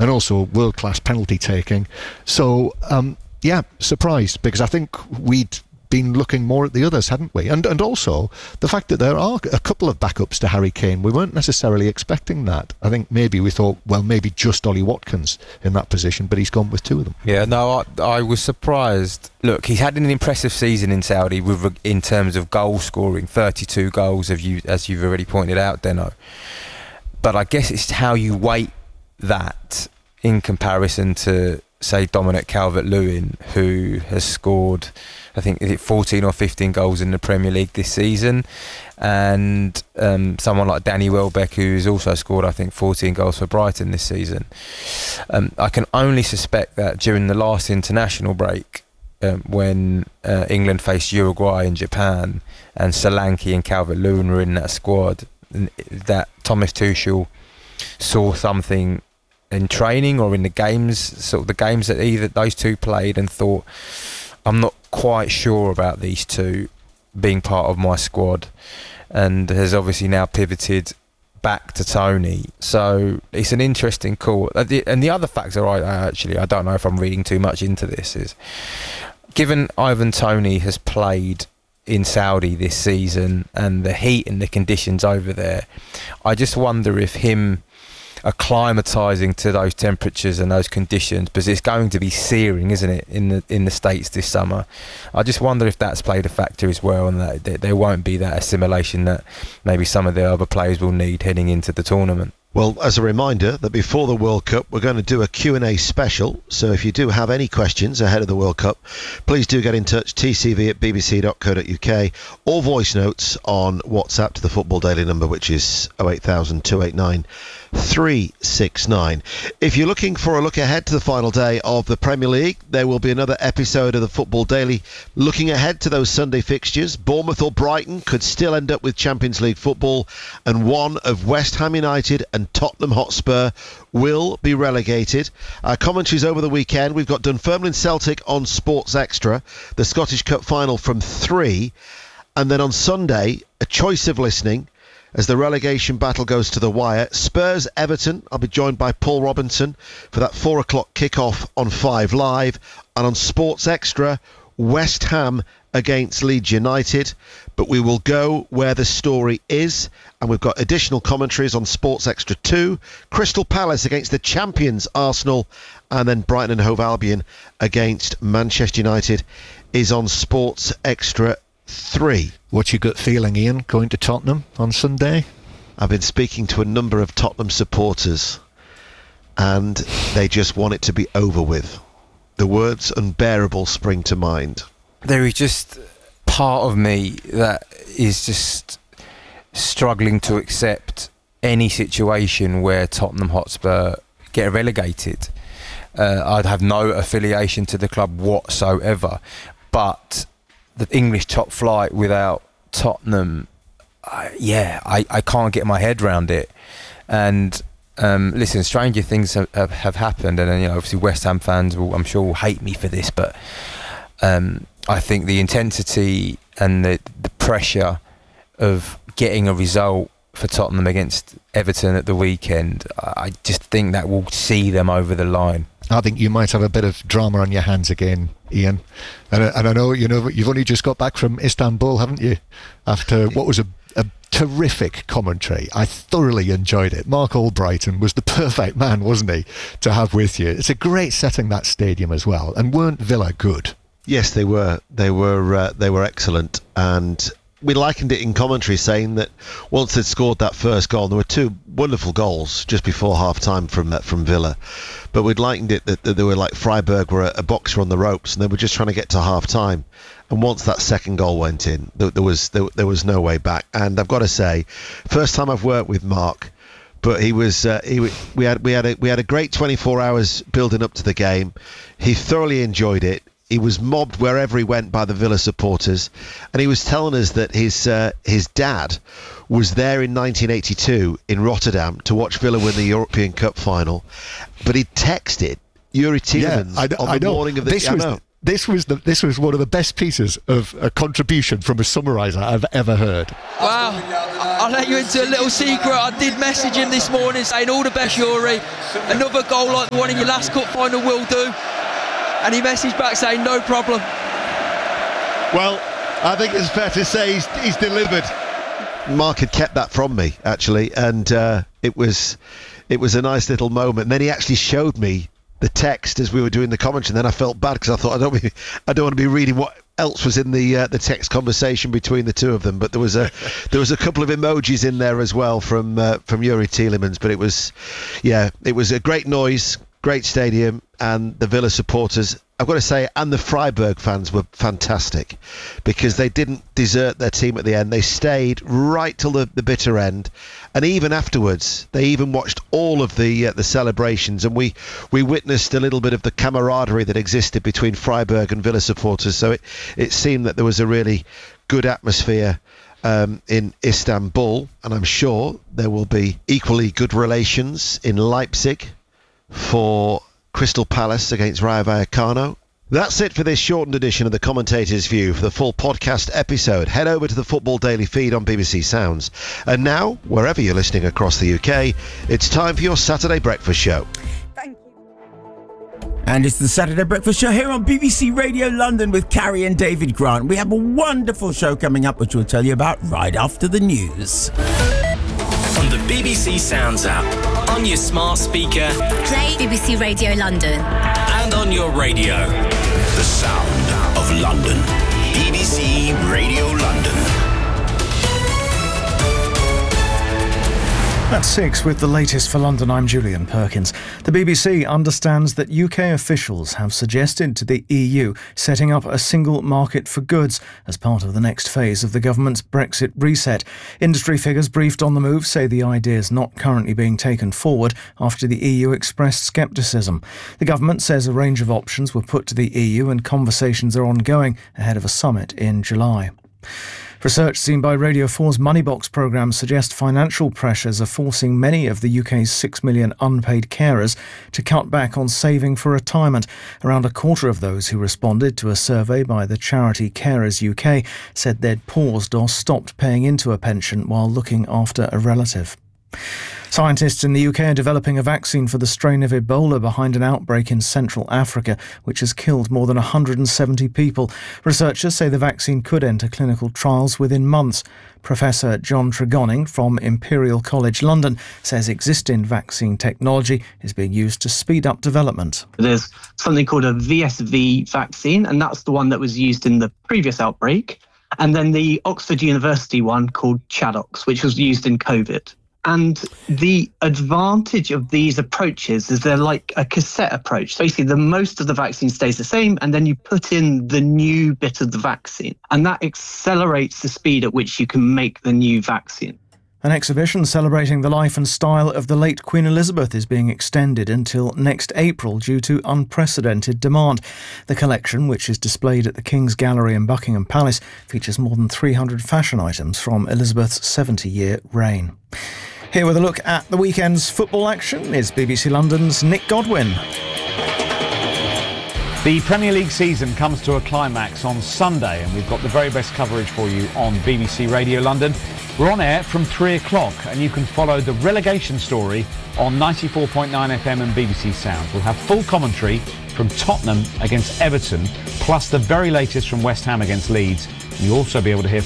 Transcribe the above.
and also world-class penalty taking. So, yeah, surprised, because I think we'd been looking more at the others, hadn't we? And also the fact that there are a couple of backups to Harry Kane. We weren't necessarily expecting that. I think maybe we thought, well, maybe just Ollie Watkins in that position, but he's gone with two of them. Yeah, no, I was surprised. Look, he's had an impressive season in Saudi in terms of goal scoring, 32 goals, as you've already pointed out, Deno. But I guess it's how you weight that in comparison to, say, Dominic Calvert-Lewin, who has scored, I think, is it 14 or 15 goals in the Premier League this season, and someone like Danny Welbeck, who's also scored, I think, 14 goals for Brighton this season. I can only suspect that during the last international break, when England faced Uruguay and Japan, and Solanke and Calvert-Lewin were in that squad, that Thomas Tuchel saw something in training or in the games, sort of the games that either those two played, and thought, I'm not quite sure about these two being part of my squad, and has obviously now pivoted back to Tony. So it's an interesting call. And the other factor, I don't know if I'm reading too much into this, is given Ivan Toney has played in Saudi this season and the heat and the conditions over there, I just wonder if him acclimatising to those temperatures and those conditions, because it's going to be searing, isn't it, in the States this summer. I just wonder if that's played a factor as well, and that there won't be that assimilation that maybe some of the other players will need heading into the tournament. Well, as a reminder that before the World Cup, we're going to do a Q&A special. So if you do have any questions ahead of the World Cup, please do get in touch, tcv@bbc.co.uk, or voice notes on WhatsApp to the Football Daily number, which is 08000 289 369. If you're looking for a look ahead to the final day of the Premier League, there will be another episode of the Football Daily looking ahead to those Sunday fixtures. Bournemouth or Brighton could still end up with Champions League football, and one of West Ham United and Tottenham Hotspur will be relegated. Our commentaries over the weekend, we've got Dunfermline Celtic on Sports Extra, the Scottish Cup final from 3, and then on Sunday, a choice of listening as the relegation battle goes to the wire. Spurs Everton, I'll be joined by Paul Robinson for that 4 o'clock kickoff on 5 Live, and on Sports Extra, West Ham against Leeds United. But we will go where the story is, and we've got additional commentaries on Sports Extra 2, Crystal Palace against the champions Arsenal, and then Brighton and Hove Albion against Manchester United is on Sports Extra 3. What's your gut feeling, Ian, going to Tottenham on Sunday? I've been speaking to a number of Tottenham supporters, and they just want it to be over with. The words unbearable spring to mind. There is just part of me that is just struggling to accept any situation where Tottenham Hotspur get relegated. I'd have no affiliation to the club whatsoever, but the English top flight without Tottenham, I can't get my head around it. And listen, stranger things have happened, and obviously West Ham fans I'm sure will hate me for this, but I think the intensity and the pressure of getting a result for Tottenham against Everton at the weekend, I just think that will see them over the line. I think you might have a bit of drama on your hands again, Ian. And I know, you've only just got back from Istanbul, haven't you? After what was a terrific commentary. I thoroughly enjoyed it. Mark Albrighton was the perfect man, wasn't he, to have with you. It's a great setting, that stadium as well. And weren't Villa good? Yes, they were. They were excellent, and we likened it in commentary, saying that once they'd scored that first goal, there were two wonderful goals just before half-time from Villa, but we'd likened it that they were like Freiburg were a boxer on the ropes, and they were just trying to get to half-time. And once that second goal went in, there was no way back. And I've got to say, first time I've worked with Mark, but we had a great 24 hours building up to the game. He thoroughly enjoyed it. He was mobbed wherever he went by the Villa supporters, and he was telling us that his dad was there in 1982 in Rotterdam to watch Villa win the European Cup final, but he texted Yuri Tielemans on the morning of the... This was one of the best pieces of a contribution from a summariser I've ever heard. Wow, I'll let you into a little secret. I did message him this morning saying all the best, Yuri. Another goal like the one in your last cup final will do. And he messaged back saying no problem. Well, I think it's fair to say he's delivered. Mark had kept that from me, actually, and it was a nice little moment. And then he actually showed me the text as we were doing the commentary, and then I felt bad because I thought I don't want to be reading what else was in the text conversation between the two of them. But there was a couple of emojis in there as well from Yuri Tielemans. But it was a great noise, great stadium, and the Villa supporters, I've got to say, and the Freiburg fans were fantastic because they didn't desert their team at the end. They stayed right till the bitter end, and even afterwards, they even watched all of the celebrations, and we witnessed a little bit of the camaraderie that existed between Freiburg and Villa supporters. So it seemed that there was a really good atmosphere in Istanbul, and I'm sure there will be equally good relations in Leipzig for Crystal Palace against Rayo Vallecano. That's it for this shortened edition of the Commentator's View. For the full podcast episode, head over to the Football Daily feed on BBC Sounds. And now, wherever you're listening across the UK, it's time for your Saturday Breakfast Show. Thank you. And it's the Saturday Breakfast Show here on BBC Radio London with Carrie and David Grant. We have a wonderful show coming up, which we'll tell you about right after the news. On the BBC Sounds app, on your smart speaker, play BBC Radio London, and on your radio. The sound of London. BBC Radio London. At 6 with the latest for London, I'm Julian Perkins. The BBC understands that UK officials have suggested to the EU setting up a single market for goods as part of the next phase of the government's Brexit reset. Industry figures briefed on the move say the idea is not currently being taken forward after the EU expressed scepticism. The government says a range of options were put to the EU and conversations are ongoing ahead of a summit in July. Research seen by Radio 4's Moneybox programme suggests financial pressures are forcing many of the UK's 6 million unpaid carers to cut back on saving for retirement. Around a quarter of those who responded to a survey by the charity Carers UK said they'd paused or stopped paying into a pension while looking after a relative. Scientists in the UK are developing a vaccine for the strain of Ebola behind an outbreak in Central Africa, which has killed more than 170 people. Researchers say the vaccine could enter clinical trials within months. Professor John Tregonning from Imperial College London says existing vaccine technology is being used to speed up development. There's something called a VSV vaccine, and that's the one that was used in the previous outbreak. And then the Oxford University one called Chadox, which was used in COVID. And the advantage of these approaches is they're like a cassette approach. So basically, most of the vaccine stays the same, and then you put in the new bit of the vaccine. And that accelerates the speed at which you can make the new vaccine. An exhibition celebrating the life and style of the late Queen Elizabeth is being extended until next April due to unprecedented demand. The collection, which is displayed at the King's Gallery in Buckingham Palace, features more than 300 fashion items from Elizabeth's 70-year reign. Here with a look at the weekend's football action is BBC London's Nick Godwin. The Premier League season comes to a climax on Sunday, and we've got the very best coverage for you on BBC Radio London. We're on air from 3 o'clock, and you can follow the relegation story on 94.9 FM and BBC Sounds. We'll have full commentary from Tottenham against Everton, plus the very latest from West Ham against Leeds. You'll also be able to hear